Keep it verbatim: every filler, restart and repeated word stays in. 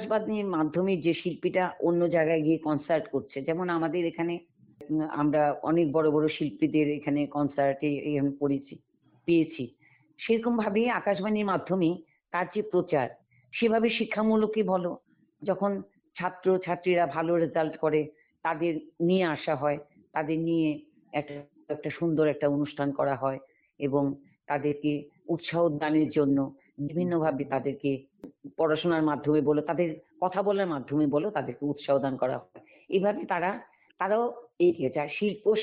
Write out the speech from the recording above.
আকাশবাণীর মাধ্যমে যে শিল্পীটা অন্য জায়গায় গিয়ে কনসার্ট করছে, যেমন আমাদের এখানে উম আমরা অনেক বড়, বড় শিল্পীদের এখানে কনসার্টে এ আমি পড়েছি পেয়েছি। সেরকম ভাবেই আকাশবাণীর মাধ্যমে তার যে প্রচার, সেভাবে শিক্ষামূলকই বলো, যখন ছাত্র-ছাত্রীরা ভালো রেজাল্ট করে, তাদের নিয়ে আসা হয়। তাদের নিয়ে একটা একটা সুন্দর একটা অনুষ্ঠান করা হয় এবং তাদেরকে উৎসাহ দানের জন্য বিভিন্নভাবে তাদেরকে পড়াশোনার মাধ্যমে বলো, তাদের কথা বলার মাধ্যমে বলো, তাদেরকে উৎসাহ দান করা হয়। এভাবে তারা তারাও এগিয়ে যায়। শিল্প